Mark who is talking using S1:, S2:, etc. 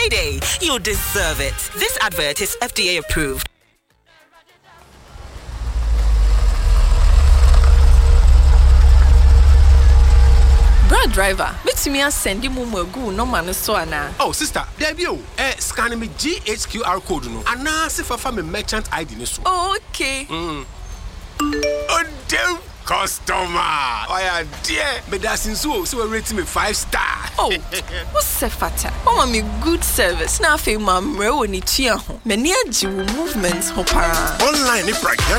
S1: payday. You deserve it. This advert is FDA approved.
S2: Brad driver, bet me a send you mumu no man so ana.
S3: Oh sister, there be scan me GHQR code no. Ana se fa me merchant ID no so.
S2: Oh, okay.
S3: Oh damn customer. Oh yeah, dear. Me da sinso so we rate me 5 star.
S2: Oh, what's fata? Oh me good service. Na fe ma mre woni tua ho. Me ni agi movements ho para.
S4: Online ni pragya